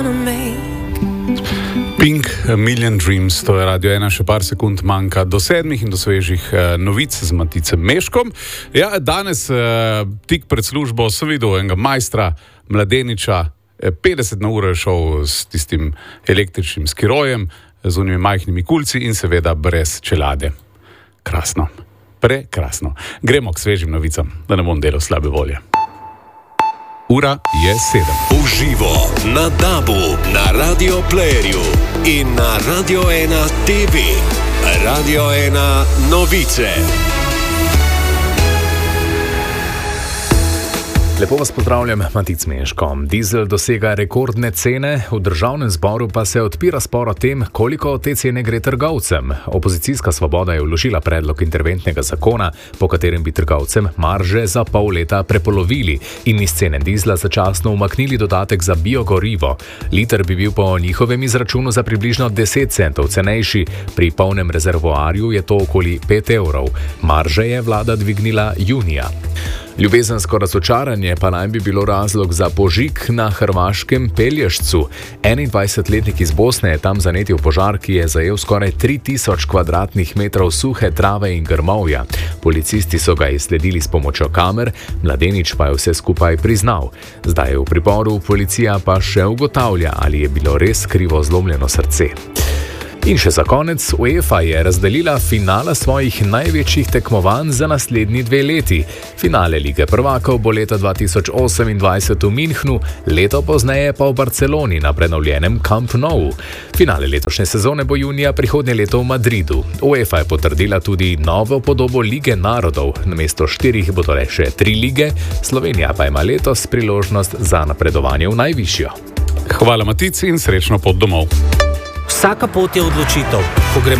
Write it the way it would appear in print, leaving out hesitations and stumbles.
Pink, A Million Dreams, to je Radio 1, še par sekund manjka do 7 in do svežih novic z Maticem Meškom. Ja, danes, tik pred službo, sem videl enega majstra, Mladeniča, 50 na uro je šel s tistim električnim skirojem, z unimi majhnimi kulci in seveda brez čelade. Krasno, prekrasno. Gremo k svežim novicam, da ne bom delal slabe volje. Ura je 7. Uživo na DAB-u, na Radio Playerju in na Radio 1 TV. Radio 1 novice. Lepo vas pozdravljam, Matic Meško. Dizel dosega rekordne cene, v državnem zboru pa se odpira spor o tem, koliko te cene gre trgovcem. Opozicijska Svoboda je vložila predlog interventnega zakona, po katerem bi trgovcem marže za pol leta prepolovili in iz cene dizla začasno umaknili dodatek za biogorivo. Liter bi bil po njihovem izračunu za približno 10 centov cenejši, pri polnem rezervoarju je to okoli 5 evrov. Marže je vlada dvignila junija. Ljubezensko razočaranje pa naj bi bilo razlog za požig na hrvaškem Pelješcu. 21-letnik iz Bosne je tam zanetil požar, ki je zajel skoraj 3000 kvadratnih metrov suhe trave in grmovja. Policisti so ga izsledili s pomočjo kamer, Mladenič pa je vse skupaj priznal. Zdaj je v priporu, policija pa še ugotavlja, ali je bilo res krivo zlomljeno srce. In še za konec, UEFA je razdelila finala svojih največjih tekmovanj za naslednji 2 leti. Finale Lige prvakov bo leta 2028 v Münchnu, leto pozneje pa v Barceloni na prenovljenem Camp Nou. Finale letošnje sezone bo junija prihodnje leto v Madridu. UEFA je potrdila tudi novo podobo Lige narodov. Namesto 4 bodo le še 3 lige, Slovenija pa ima letos priložnost za napredovanje v najvišjo. Hvala, Matic, in srečno pot domov. Vsaka pot je odločitev, ko gremo